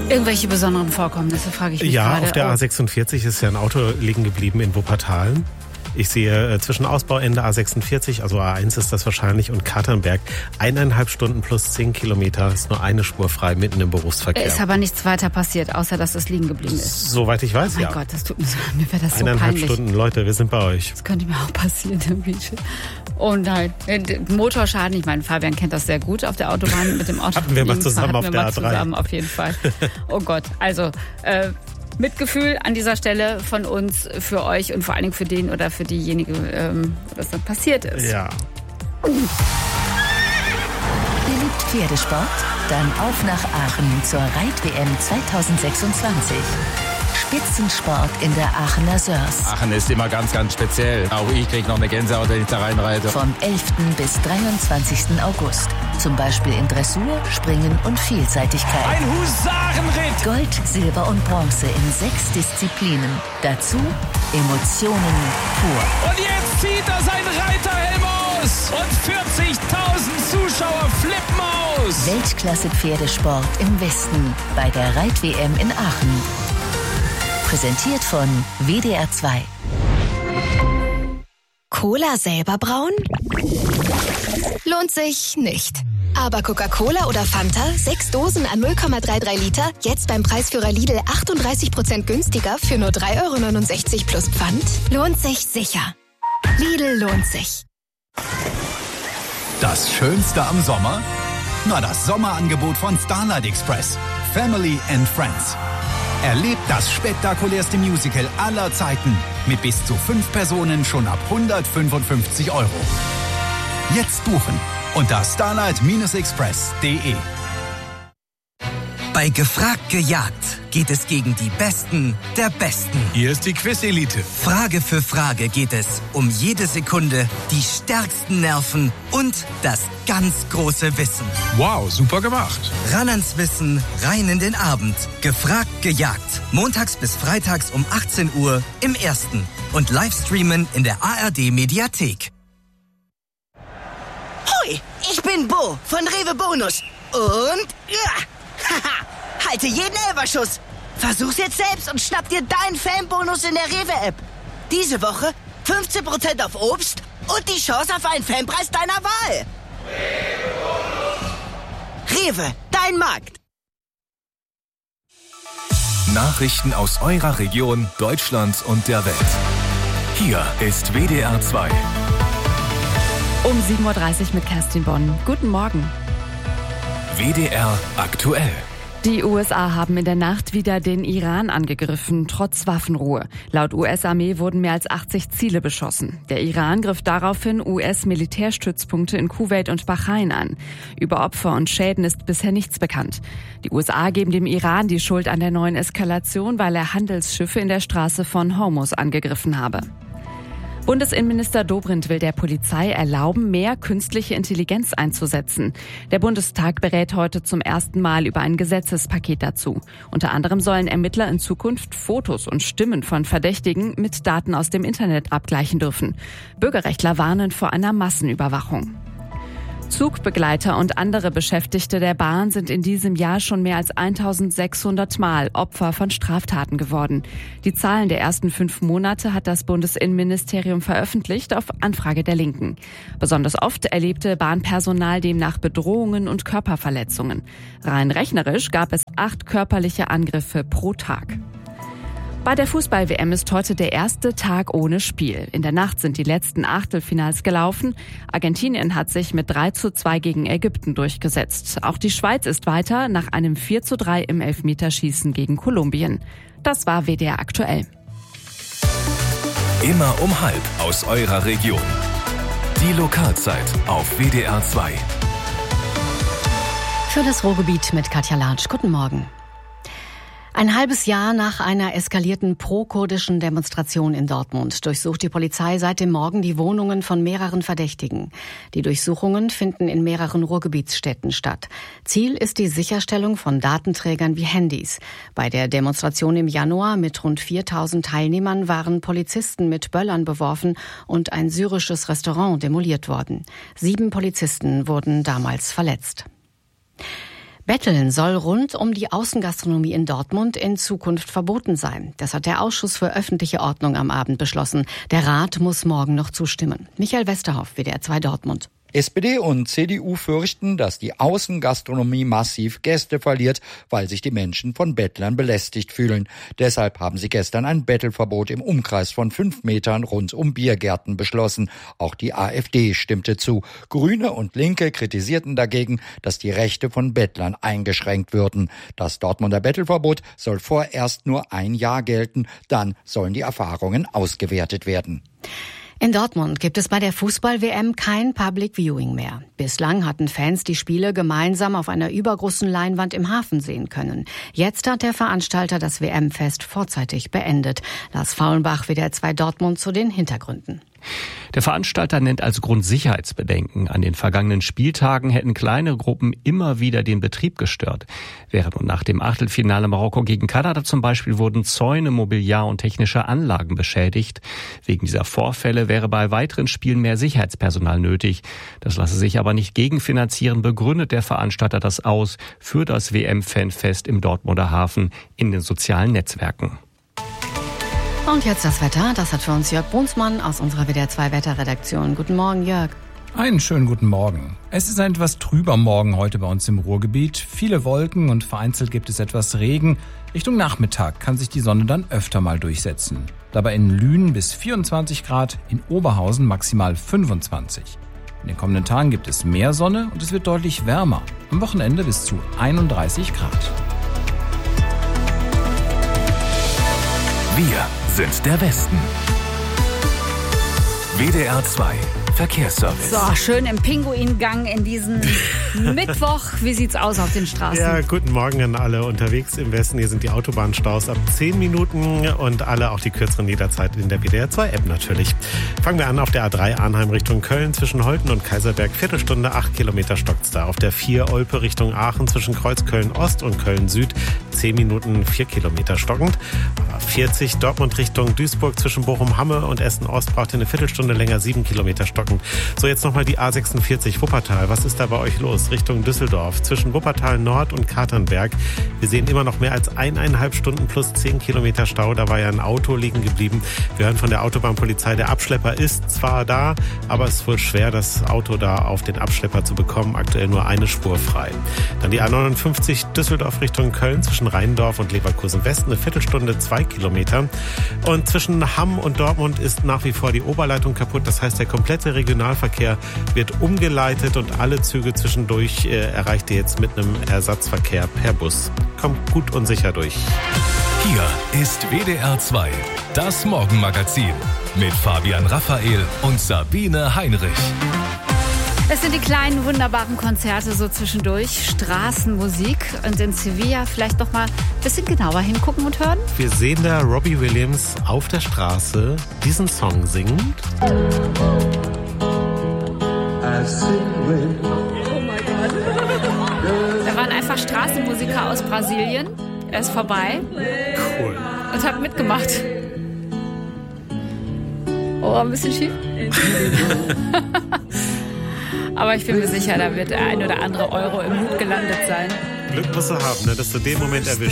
Irgendwelche besonderen Vorkommnisse, frage ich mich gerade. Ja, auf der A46 ist ja ein Auto liegen geblieben in Wuppertal. Ich sehe zwischen Ausbauende A46, also A1 ist das wahrscheinlich, und Katernberg 1,5 Stunden plus 10 Kilometer, ist nur eine Spur frei mitten im Berufsverkehr. Ist aber nichts weiter passiert, außer dass es liegen geblieben ist. Soweit ich weiß, oh ja. Mein Gott, das tut mir so, mir wäre das so 1,5 peinlich. Stunden, Leute, wir sind bei euch. Das könnte mir auch passieren. Oh nein, Motorschaden, ich meine, Fabian kennt das sehr gut auf der Autobahn mit dem Auto. Hatten wir mal zusammen auf der A3. Zusammen, auf jeden Fall. Oh Gott, also Mitgefühl an dieser Stelle von uns für euch und vor allen Dingen für den oder für diejenige, was da passiert ist. Ja. Ihr liebt Pferdesport? Dann auf nach Aachen zur Reit-WM 2026. Spitzensport in der Aachener Sörs. Aachen ist immer ganz, ganz speziell. Auch ich kriege noch eine Gänsehaut, wenn ich da reinreite. Vom 11. bis 23. August. Zum Beispiel in Dressur, Springen und Vielseitigkeit. Ein Husarenritt! Gold, Silber und Bronze in 6 Disziplinen. Dazu Emotionen pur. Und jetzt zieht er seinen Reiterhelm aus! Und 40.000 Zuschauer flippen aus! Weltklasse-Pferdesport im Westen bei der Reit-WM in Aachen. Präsentiert von WDR 2. Cola selber brauen? Lohnt sich nicht. Aber Coca-Cola oder Fanta, 6 Dosen an 0,33 Liter, jetzt beim Preisführer Lidl 38% günstiger für nur 3,69 € plus Pfand? Lohnt sich sicher. Lidl lohnt sich. Das Schönste am Sommer? Na, das Sommerangebot von Starlight Express. Family and Friends. Erlebt das spektakulärste Musical aller Zeiten mit bis zu 5 Personen schon ab 155 €. Jetzt buchen unter starlight-express.de. Bei Gefragt gejagt geht es gegen die Besten der Besten. Hier ist die Quiz-Elite. Frage für Frage geht es um jede Sekunde, die stärksten Nerven und das ganz große Wissen. Wow, super gemacht. Ran ans Wissen, rein in den Abend. Gefragt gejagt. Montags bis freitags um 18 Uhr im Ersten. Und Livestreamen in der ARD-Mediathek. Hoi, ich bin Bo von Rewe Bonus. Und haha, halte jeden Elferschuss. Versuch's jetzt selbst und schnapp dir deinen Fanbonus in der Rewe-App. Diese Woche 15% auf Obst und die Chance auf einen Fanpreis deiner Wahl. Rewe, dein Markt. Nachrichten aus eurer Region, Deutschland und der Welt. Hier ist WDR 2. Um 7.30 Uhr mit Kerstin Bonn. Guten Morgen. WDR aktuell. Die USA haben in der Nacht wieder den Iran angegriffen, trotz Waffenruhe. Laut US-Armee wurden mehr als 80 Ziele beschossen. Der Iran griff daraufhin US-Militärstützpunkte in Kuwait und Bahrain an. Über Opfer und Schäden ist bisher nichts bekannt. Die USA geben dem Iran die Schuld an der neuen Eskalation, weil er Handelsschiffe in der Straße von Hormuz angegriffen habe. Bundesinnenminister Dobrindt will der Polizei erlauben, mehr künstliche Intelligenz einzusetzen. Der Bundestag berät heute zum ersten Mal über ein Gesetzespaket dazu. Unter anderem sollen Ermittler in Zukunft Fotos und Stimmen von Verdächtigen mit Daten aus dem Internet abgleichen dürfen. Bürgerrechtler warnen vor einer Massenüberwachung. Zugbegleiter und andere Beschäftigte der Bahn sind in diesem Jahr schon mehr als 1600 Mal Opfer von Straftaten geworden. Die Zahlen der ersten 5 Monate hat das Bundesinnenministerium veröffentlicht auf Anfrage der Linken. Besonders oft erlebte Bahnpersonal demnach Bedrohungen und Körperverletzungen. Rein rechnerisch gab es 8 körperliche Angriffe pro Tag. Bei der Fußball-WM ist heute der erste Tag ohne Spiel. In der Nacht sind die letzten Achtelfinals gelaufen. Argentinien hat sich mit 3:2 gegen Ägypten durchgesetzt. Auch die Schweiz ist weiter nach einem 4:3 im Elfmeterschießen gegen Kolumbien. Das war WDR aktuell. Immer um 12 aus eurer Region. Die Lokalzeit auf WDR 2. Für das Ruhrgebiet mit Katja Latsch. Guten Morgen. Ein halbes Jahr nach einer eskalierten pro-kurdischen Demonstration in Dortmund durchsucht die Polizei seit dem Morgen die Wohnungen von mehreren Verdächtigen. Die Durchsuchungen finden in mehreren Ruhrgebietsstädten statt. Ziel ist die Sicherstellung von Datenträgern wie Handys. Bei der Demonstration im Januar mit rund 4000 Teilnehmern waren Polizisten mit Böllern beworfen und ein syrisches Restaurant demoliert worden. 7 Polizisten wurden damals verletzt. Betteln soll rund um die Außengastronomie in Dortmund in Zukunft verboten sein. Das hat der Ausschuss für öffentliche Ordnung am Abend beschlossen. Der Rat muss morgen noch zustimmen. Michael Westerhoff, WDR 2 Dortmund. SPD und CDU fürchten, dass die Außengastronomie massiv Gäste verliert, weil sich die Menschen von Bettlern belästigt fühlen. Deshalb haben sie gestern ein Bettelverbot im Umkreis von 5 Metern rund um Biergärten beschlossen. Auch die AfD stimmte zu. Grüne und Linke kritisierten dagegen, dass die Rechte von Bettlern eingeschränkt würden. Das Dortmunder Bettelverbot soll vorerst nur 1 Jahr gelten. Dann sollen die Erfahrungen ausgewertet werden. In Dortmund gibt es bei der Fußball-WM kein Public Viewing mehr. Bislang hatten Fans die Spiele gemeinsam auf einer übergroßen Leinwand im Hafen sehen können. Jetzt hat der Veranstalter das WM-Fest vorzeitig beendet. Lars Faulenbach, WDR 2 Dortmund, zu den Hintergründen. Der Veranstalter nennt als Grund Sicherheitsbedenken. An den vergangenen Spieltagen hätten kleine Gruppen immer wieder den Betrieb gestört. Während und nach dem Achtelfinale Marokko gegen Kanada zum Beispiel wurden Zäune, Mobiliar und technische Anlagen beschädigt. Wegen dieser Vorfälle wäre bei weiteren Spielen mehr Sicherheitspersonal nötig. Das lasse sich aber nicht gegenfinanzieren, begründet der Veranstalter das aus für das WM-Fanfest im Dortmunder Hafen in den sozialen Netzwerken. Und jetzt das Wetter. Das hat für uns Jörg Brunsmann aus unserer WDR 2 Wetterredaktion. Guten Morgen, Jörg. Einen schönen guten Morgen. Es ist ein etwas trüber Morgen heute bei uns im Ruhrgebiet. Viele Wolken und vereinzelt gibt es etwas Regen. Richtung Nachmittag kann sich die Sonne dann öfter mal durchsetzen. Dabei in Lünen bis 24 Grad, in Oberhausen maximal 25. In den kommenden Tagen gibt es mehr Sonne und es wird deutlich wärmer. Am Wochenende bis zu 31 Grad. Wir sind der Westen. WDR 2 Verkehrsservice. So, schön im Pinguingang in diesen Mittwoch. Wie sieht's aus auf den Straßen? Ja, guten Morgen an alle unterwegs im Westen. Hier sind die Autobahnstaus ab 10 Minuten und alle auch die kürzeren jederzeit in der WDR 2 App natürlich. Fangen wir an auf der A3 Arnheim Richtung Köln zwischen Holten und Kaiserberg. Viertelstunde, 8 Kilometer stockt's da. Auf der 4 Olpe Richtung Aachen zwischen Kreuzköln Ost und Köln Süd 10 Minuten, 4 Kilometer stockend. Aber 40 Dortmund Richtung Duisburg zwischen Bochum-Hamme und Essen-Ost braucht ihr eine Viertelstunde länger, 7 Kilometer stockend. So, jetzt nochmal die A46 Wuppertal. Was ist da bei euch los? Richtung Düsseldorf. Zwischen Wuppertal Nord und Katernberg. Wir sehen immer noch mehr als 1,5 Stunden plus 10 Kilometer Stau. Da war ja ein Auto liegen geblieben. Wir hören von der Autobahnpolizei, der Abschlepper ist zwar da, aber es ist wohl schwer, das Auto da auf den Abschlepper zu bekommen. Aktuell nur eine Spur frei. Dann die A59 Düsseldorf Richtung Köln zwischen Rheindorf und Leverkusen West. Eine Viertelstunde, 2 Kilometer. Und zwischen Hamm und Dortmund ist nach wie vor die Oberleitung kaputt. Das heißt, der komplette Regionalverkehr wird umgeleitet und alle Züge zwischendurch erreicht ihr jetzt mit einem Ersatzverkehr per Bus. Kommt gut und sicher durch. Hier ist WDR 2, das Morgenmagazin mit Fabian Raphael und Sabine Heinrich. Es sind die kleinen, wunderbaren Konzerte so zwischendurch, Straßenmusik und in Sevilla vielleicht noch mal ein bisschen genauer hingucken und hören. Wir sehen da Robbie Williams auf der Straße diesen Song singend. Da waren einfach Straßenmusiker aus Brasilien. Er ist vorbei. Cool. Und hat mitgemacht. Oh, ein bisschen schief. Aber ich bin mir sicher, da wird der ein oder andere Euro im Hut gelandet sein. Glück musst du haben, ne, dass du den Moment erwischt.